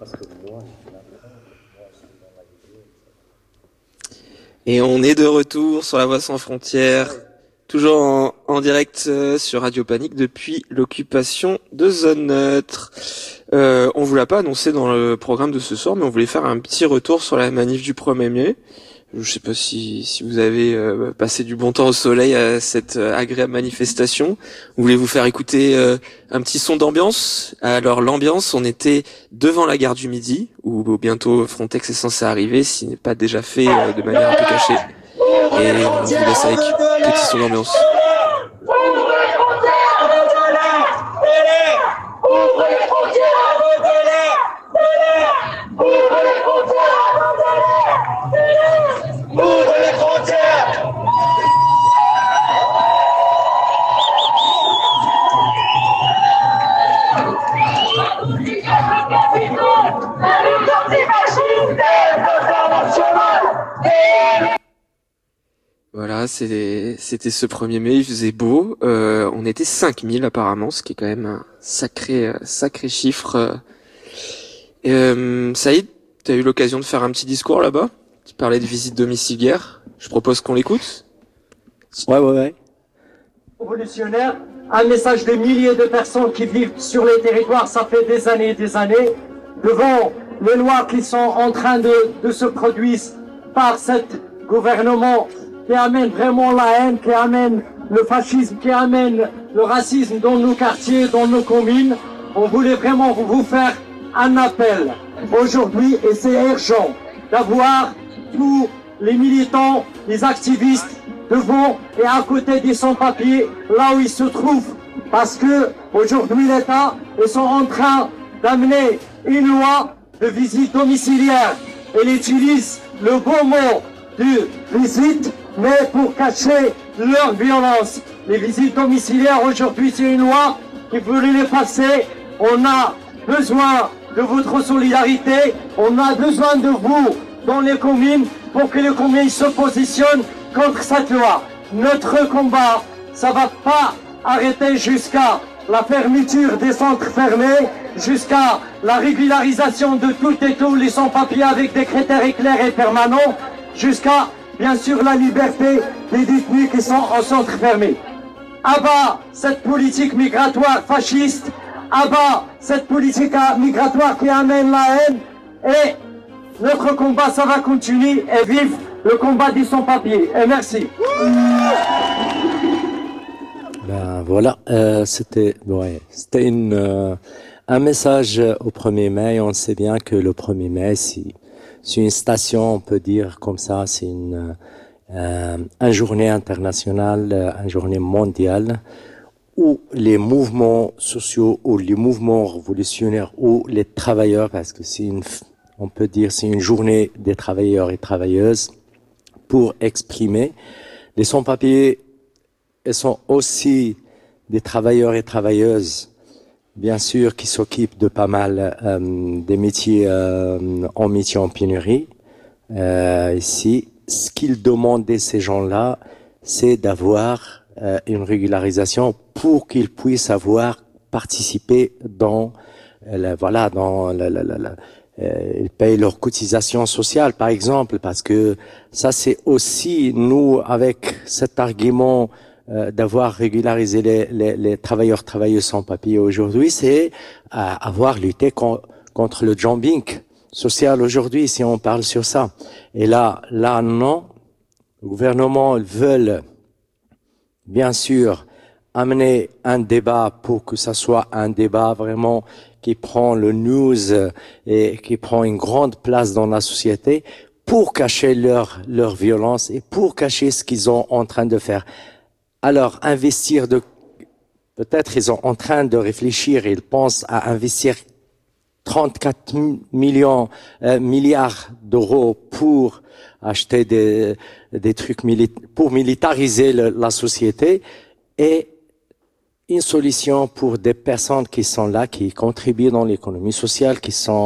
Et on est de retour sur La Voix sans frontières, toujours en direct sur Radio Panique depuis l'occupation de Zone Neutre. On vous l'a pas annoncé dans le programme de ce soir, mais on voulait faire un petit retour sur la manif du 1er mai. Je sais pas si vous avez passé du bon temps au soleil à cette agréable manifestation. Voulez-vous faire écouter un petit son d'ambiance? Alors l'ambiance, on était devant la gare du Midi, où bientôt Frontex est censé arriver, s'il n'est pas déjà fait de manière un peu cachée. Et on vous laisse avec un petit son d'ambiance. Voilà, c'était ce 1er mai, il faisait beau, on était 5000 apparemment, ce qui est quand même un sacré chiffre. Saïd, t'as eu l'occasion de faire un petit discours là-bas? Tu parlais de visite domiciliaire, je propose qu'on l'écoute. Ouais. Révolutionnaire, un message de milliers de personnes qui vivent sur les territoires, ça fait des années, devant les lois qui sont en train de se produire par cet gouvernement qui amène vraiment la haine, qui amène le fascisme, qui amène le racisme dans nos quartiers, dans nos communes. On voulait vraiment vous faire un appel aujourd'hui, et c'est urgent d'avoir tous les militants, les activistes devant et à côté des sans-papiers, là où ils se trouvent, parce que aujourd'hui l'État, ils sont en train d'amener une loi de visite domiciliaire. Elle utilise le beau mot de visite, mais pour cacher leur violence. Les visites domiciliaires aujourd'hui, c'est une loi qui voulait les passer. On a besoin de votre solidarité, on a besoin de vous dans les communes pour que les communes se positionnent contre cette loi. Notre combat, ça va pas arrêter jusqu'à la fermeture des centres fermés, jusqu'à la régularisation de toutes et tous les sans-papiers avec des critères clairs et permanents, jusqu'à, bien sûr, la liberté des détenus qui sont en centre fermé. À bas cette politique migratoire fasciste, à bas cette politique migratoire qui amène la haine, et notre combat, ça va continuer, et vive le combat des sans-papiers. Et merci. Ben voilà, c'était un message au 1er mai. On sait bien que le 1er mai, c'est une station, on peut dire comme ça, c'est une journée internationale, une journée mondiale où les mouvements sociaux, ou les mouvements révolutionnaires, ou les travailleurs, parce que on peut dire c'est une journée des travailleurs et travailleuses, pour exprimer. Les sans-papiers, ils sont aussi des travailleurs et travailleuses, bien sûr, qui s'occupent de pas mal des métiers en pénurie. Ici, ce qu'ils demandaient, ces gens-là, c'est d'avoir une régularisation pour qu'ils puissent participer dans ils payent leurs cotisations sociales, par exemple, parce que ça, c'est aussi, nous, avec cet argument d'avoir régularisé les travailleurs, travailleuses sans papier aujourd'hui, c'est avoir lutté contre le jumping social aujourd'hui, si on parle sur ça. Et là, non. Le gouvernement veut, bien sûr, amener un débat pour que ça soit un débat vraiment qui prend le news et qui prend une grande place dans la société pour cacher leur violence et pour cacher ce qu'ils sont en train de faire. Alors, peut-être ils sont en train de réfléchir, ils pensent à investir 34 milliards d'euros pour acheter des trucs pour militariser la société, et une solution pour des personnes qui sont là, qui contribuent dans l'économie sociale,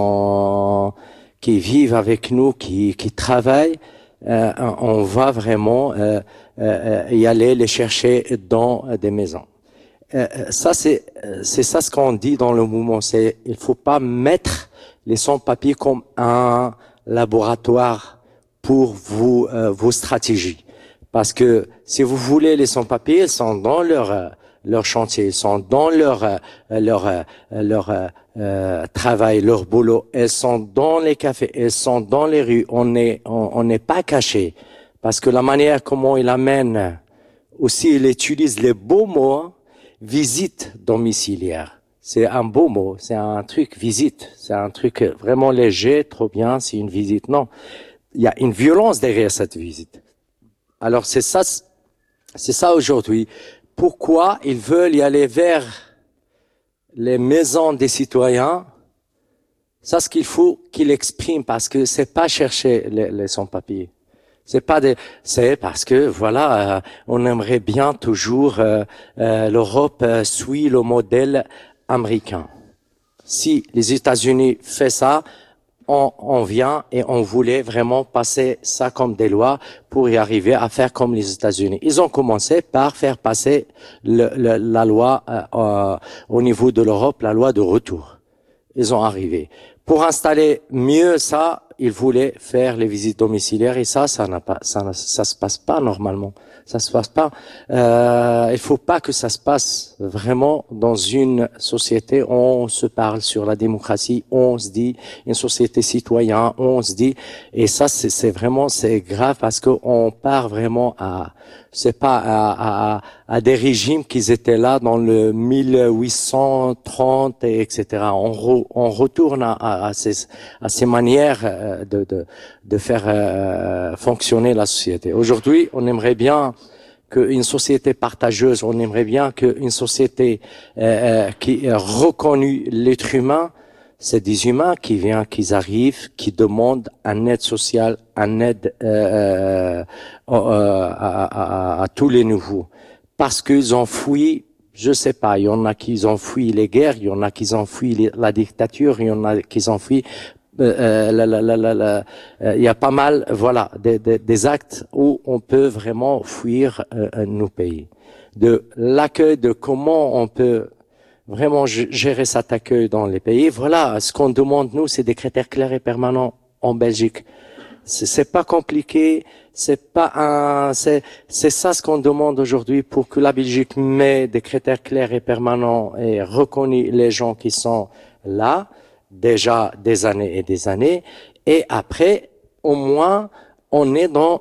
qui vivent avec nous, qui travaillent. On va vraiment y aller les chercher dans des maisons. Ça, c'est ça ce qu'on dit dans le mouvement. Il faut pas mettre les sans-papiers comme un laboratoire pour vos stratégies. Parce que si vous voulez les sans-papiers, ils sont dans leur chantier, ils sont dans leur travail, leur boulot, ils sont dans les cafés, ils sont dans les rues. On n'est pas caché. Parce que la manière comment il amène, aussi il utilise les beaux mots, visite domiciliaire. C'est un beau mot, c'est un truc visite, c'est un truc vraiment léger, trop bien, c'est une visite. Non, il y a une violence derrière cette visite. Alors c'est ça aujourd'hui. Pourquoi ils veulent y aller vers les maisons des citoyens? Ça, ce qu'il faut qu'ils expriment, parce que c'est pas chercher les sans-papiers. C'est parce que voilà, on aimerait bien toujours l'Europe suit le modèle américain. Si les États-Unis fait ça, on vient et on voulait vraiment passer ça comme des lois pour y arriver à faire comme les États-Unis. Ils ont commencé par faire passer la loi au niveau de l'Europe, la loi de retour. Ils ont arrivé. Pour installer mieux ça, ils voulaient faire les visites domiciliaires et ça se passe pas normalement. Ça se passe pas. Il faut pas que ça se passe vraiment dans une société où on se parle sur la démocratie, où on se dit une société citoyenne, où on se dit, et ça c'est vraiment grave parce qu'on part vraiment à des régimes qui étaient là dans le 1830 et etc. On retourne à ces manières de faire fonctionner la société. Aujourd'hui, on aimerait bien qu'une société partageuse, on aimerait bien qu'une société qui reconnue l'être humain, c'est des humains qui arrivent, qui demandent un aide sociale, un aide à tous les niveaux, parce qu'ils ont fui. Je sais pas, il y en a qui ont fui les guerres, il y en a qui ont fui la dictature, il y en a qui ont fui. Il y a pas mal, voilà, des actes où on peut vraiment fuir nos pays. De l'accueil, de comment on peut vraiment gérer cet accueil dans les pays. Voilà, ce qu'on demande nous, c'est des critères clairs et permanents en Belgique. C'est pas compliqué, c'est ça ce qu'on demande aujourd'hui pour que la Belgique mette des critères clairs et permanents et reconnaisse les gens qui sont là déjà des années et des années, et après au moins on est dans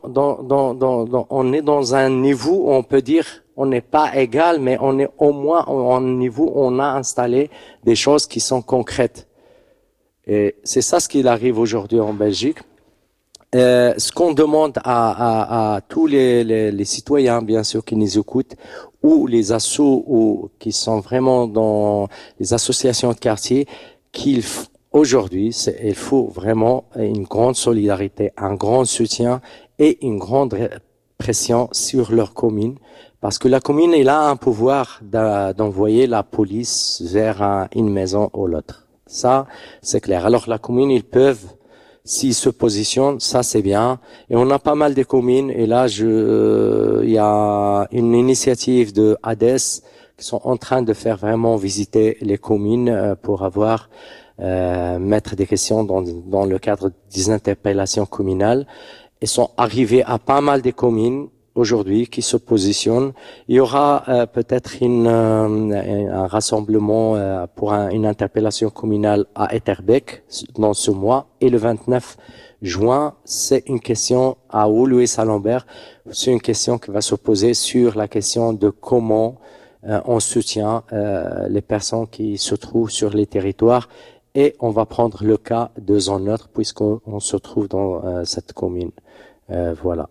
un niveau où on peut dire on n'est pas égal, mais on est au moins en niveau où on a installé des choses qui sont concrètes. Et c'est ça ce qu'il arrive aujourd'hui en Belgique. Ce qu'on demande à tous les citoyens, bien sûr, qui nous écoutent, ou les assos ou qui sont vraiment dans les associations de quartier, aujourd'hui, il faut vraiment une grande solidarité, un grand soutien et une grande pression sur leur commune, parce que la commune, elle a un pouvoir d'envoyer la police vers une maison ou l'autre. Ça, c'est clair. Alors la commune, ils peuvent, s'ils se positionnent, ça c'est bien. Et on a pas mal de communes, et là, il y a une initiative de ADES qui sont en train de faire vraiment visiter les communes pour mettre des questions dans le cadre des interpellations communales. Ils sont arrivés à pas mal de communes aujourd'hui qui se positionnent. Il y aura peut-être un rassemblement pour une interpellation communale à Etterbeek dans ce mois. Et le 29 juin, c'est une question à Woluwe-Saint-Lambert. C'est une question qui va se poser sur la question de comment on soutient les personnes qui se trouvent sur les territoires. Et on va prendre le cas de Zonneutre puisqu'on se trouve dans cette commune. Voilà.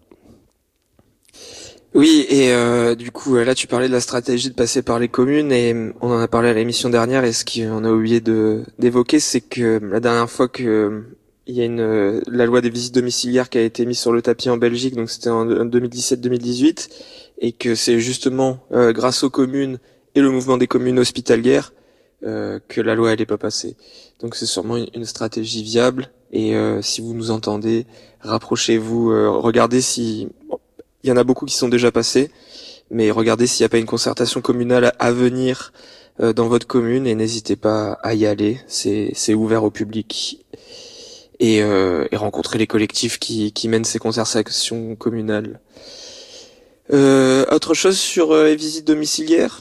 Oui, et du coup, là, tu parlais de la stratégie de passer par les communes, et on en a parlé à l'émission dernière, et ce qu'on a oublié d'évoquer, c'est que la dernière fois que il y a la loi des visites domiciliaires qui a été mise sur le tapis en Belgique, donc c'était en 2017-2018, et que c'est justement grâce aux communes et le mouvement des communes hospitalières que la loi elle est pas passée. Donc c'est sûrement une stratégie viable, et si vous nous entendez, rapprochez-vous, regardez si il y en a beaucoup qui sont déjà passés, Mais regardez s'il n'y a pas une concertation communale à venir dans votre commune et n'hésitez pas à y aller. C'est ouvert au public et rencontrer les collectifs qui mènent ces concertations communales. Autre chose sur les visites domiciliaires?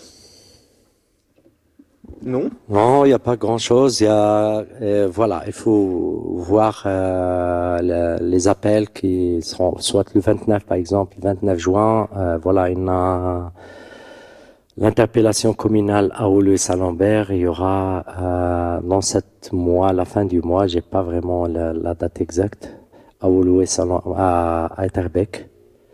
Non. Non, il n'y a pas grand-chose. Il faut voir les appels qui seront soit le 29 par exemple, le 29 juin. Il y a l'interpellation communale à Oulu et Saint-Lambert. Il y aura dans la fin du mois, j'ai pas vraiment la date exacte, à Oulu et à Etterbeek.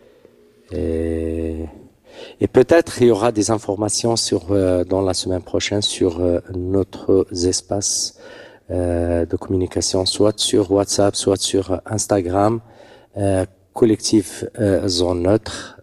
Et peut-être il y aura des informations dans la semaine prochaine sur notre espace de communication, soit sur WhatsApp, soit sur Instagram, collectif Zone Neutre.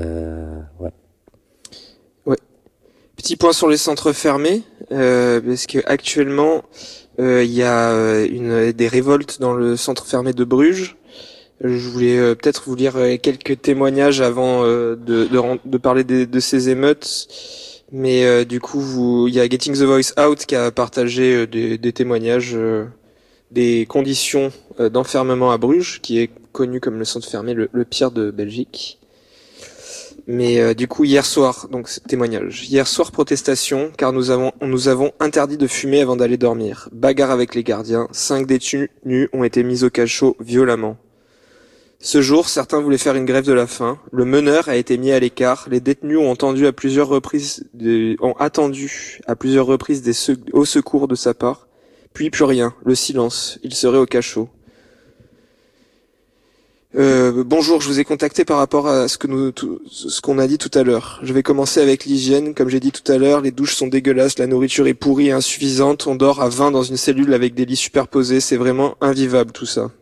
Ouais. Petit point sur les centres fermés, parce que actuellement il y a des révoltes dans le centre fermé de Bruges. Je voulais peut-être vous lire quelques témoignages avant de parler de ces émeutes, mais du coup, il y a Getting the Voice Out qui a partagé des témoignages des conditions d'enfermement à Bruges, qui est connu comme le centre fermé le pire de Belgique. Mais du coup, hier soir, donc témoignage. Hier soir, protestation, car nous avons interdit de fumer avant d'aller dormir. Bagarre avec les gardiens. 5 détenus ont été mis au cachot violemment. Ce jour, certains voulaient faire une grève de la faim. Le meneur a été mis à l'écart. Les détenus ont attendu à plusieurs reprises au secours de sa part. Puis plus rien. Le silence. Il serait au cachot. Bonjour, je vous ai contacté par rapport à ce qu'on a dit tout à l'heure. Je vais commencer avec l'hygiène. Comme j'ai dit tout à l'heure, les douches sont dégueulasses, la nourriture est pourrie et insuffisante. On dort à 20 dans une cellule avec des lits superposés. C'est vraiment invivable tout ça.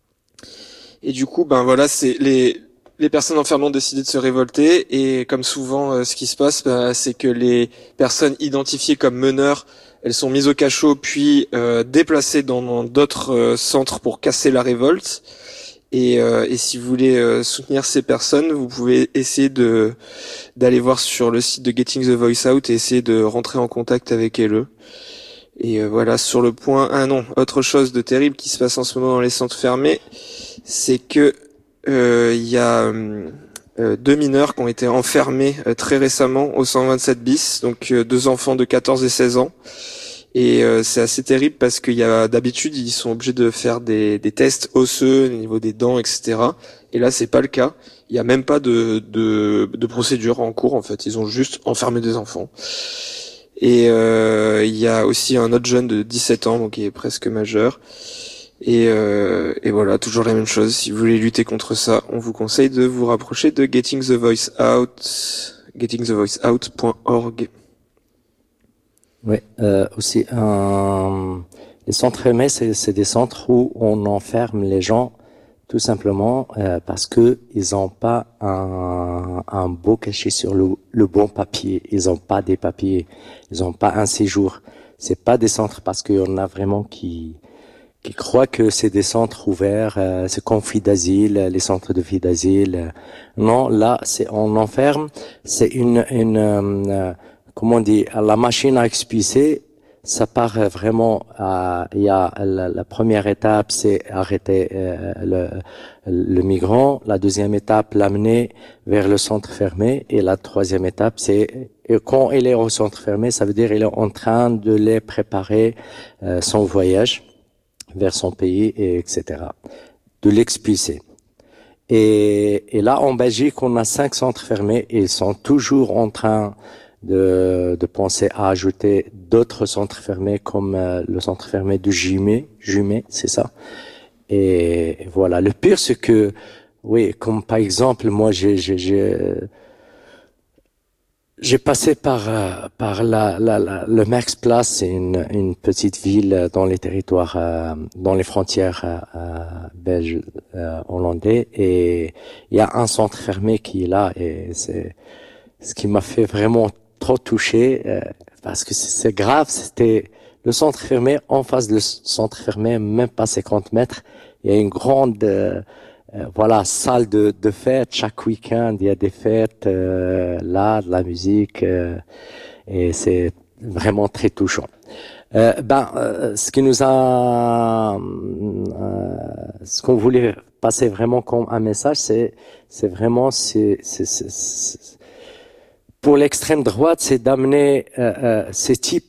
Et du coup, c'est les personnes enfermées ont décidé de se révolter. Et comme souvent, ce qui se passe, c'est que les personnes identifiées comme meneurs, elles sont mises au cachot puis déplacées dans d'autres centres pour casser la révolte. Et si vous voulez soutenir ces personnes, vous pouvez essayer d'aller voir sur le site de Getting the Voice Out et essayer de rentrer en contact avec eux. Et sur le point, autre chose de terrible qui se passe en ce moment dans les centres fermés, c'est que il y a 2 mineurs qui ont été enfermés très récemment au 127 bis, donc 2 enfants de 14 et 16 ans. Et c'est assez terrible parce qu'il y a d'habitude ils sont obligés de faire des tests osseux au niveau des dents, etc. Et là c'est pas le cas. Il y a même pas de procédure en cours en fait. Ils ont juste enfermé des enfants. Et il y a aussi un autre jeune de 17 ans donc qui est presque majeur. Et voilà, toujours la même chose. Si vous voulez lutter contre ça, on vous conseille de vous rapprocher de Getting the Voice Out, gettingthevoiceout.org. Oui, aussi les centres fermés, c'est des centres où on enferme les gens tout simplement parce que ils ont pas un beau cachet sur le bon papier. Ils ont pas des papiers, ils ont pas un séjour. C'est pas des centres parce qu'il y en a vraiment qui croient que c'est des centres ouverts, c'est comme filles d'asile, les centres de filles d'asile. Non, là, on enferme, c'est comment on dit, la machine à expulser, ça part vraiment il y a la première étape, c'est arrêter le migrant. La deuxième étape, l'amener vers le centre fermé. Et la troisième étape, c'est quand il est au centre fermé, ça veut dire il est en train de les préparer son voyage vers son pays, etc. De l'expulser. Et là, en Belgique, on a 5 centres fermés et ils sont toujours en train de penser à ajouter d'autres centres fermés comme le centre fermé de Jumet, c'est ça. Et voilà. Le pire, c'est que, oui, comme par exemple, moi, j'ai passé par le Max Place, c'est une petite ville dans les territoires, dans les frontières belges, hollandais, et il y a un centre fermé qui est là, et c'est ce qui m'a fait vraiment trop touché, parce que c'est grave. C'était le centre fermé, en face du centre fermé, même pas 50 mètres, il y a une grande voilà, salle de fête. Chaque week-end, il y a des fêtes, là, de la musique, et c'est vraiment très touchant. Ce qui nous a, ce qu'on voulait passer vraiment comme un message, c'est vraiment, pour l'extrême droite, c'est d'amener ces types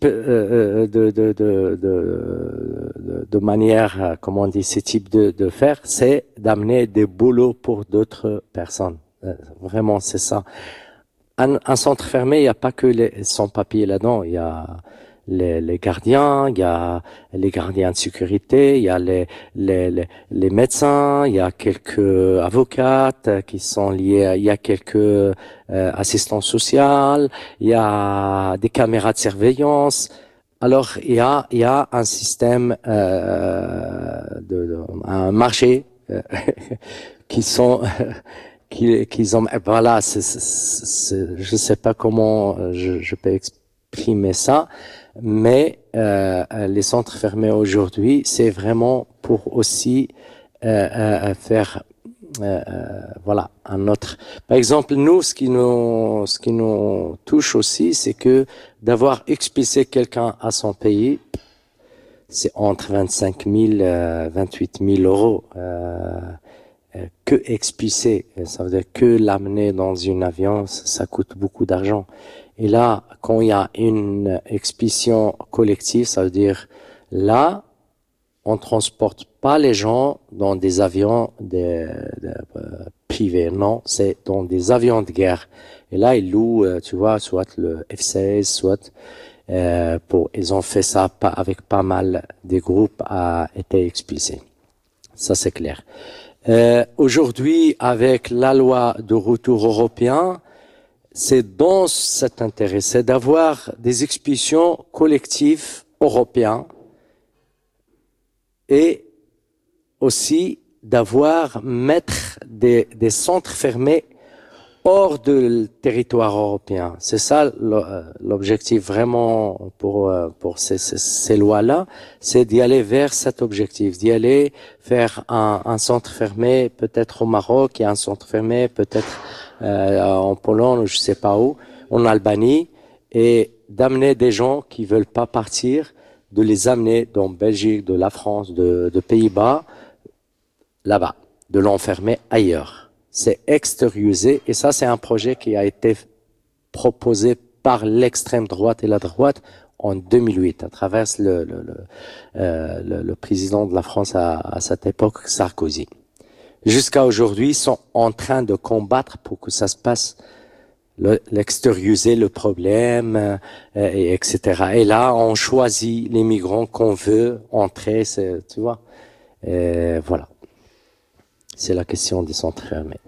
de manière, comment on dit, ces types de faire, c'est d'amener des boulots pour d'autres personnes. Vraiment, c'est ça. Un centre fermé, il n'y a pas que les sans-papiers là-dedans. Il y a les gardiens, il y a les gardiens de sécurité, il y a les médecins, il y a quelques avocates qui sont liées, il y a quelques assistants sociaux, il y a des caméras de surveillance. Alors il y a un système un marché qui sont qu'ils ont, voilà, je sais pas comment je peux exprimer ça, mais les centres fermés aujourd'hui, c'est vraiment pour aussi faire voilà un autre. Par exemple, nous, ce qui nous touche aussi, c'est que d'avoir expulsé quelqu'un à son pays, c'est entre 25 000 28 000 euros. Que expulser, ça veut dire que l'amener dans un avion, ça coûte beaucoup d'argent. Et là, quand il y a une expulsion collective, ça veut dire là, on transporte pas les gens dans des avions privés, non, c'est dans des avions de guerre. Et là, ils louent, tu vois, soit le F-16, soit ils ont fait ça avec pas mal des groupes a été expulsés. Ça, c'est clair. Aujourd'hui, avec la loi de retour européen, c'est dans cet intérêt, c'est d'avoir des expulsions collectives européennes et aussi mettre des centres fermés hors du territoire européen. C'est ça l'objectif vraiment pour ces lois-là, c'est d'y aller vers cet objectif, d'y aller faire un centre fermé peut-être au Maroc, et un centre fermé peut-être en Pologne ou je sais pas où, en Albanie, et d'amener des gens qui veulent pas partir, de les amener dans Belgique, de la France, de Pays-Bas, là-bas, de l'enfermer ailleurs. C'est extériorisé, et ça c'est un projet qui a été proposé par l'extrême droite et la droite en 2008 à travers le président de la France à cette époque, Sarkozy. Jusqu'à aujourd'hui, ils sont en train de combattre pour que ça se passe, l'extérioriser le problème, etc. Et là, on choisit les migrants qu'on veut entrer, tu vois. Et voilà. C'est la question des centres fermés.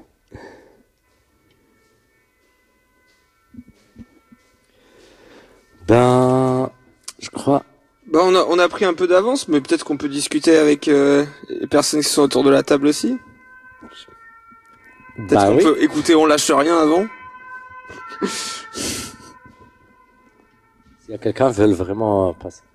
Je crois. On a pris un peu d'avance, mais peut-être qu'on peut discuter avec les personnes qui sont autour de la table aussi. Peut-être qu'on peut écouter On lâche rien avant. S'il y a quelqu'un qui veut vraiment passer.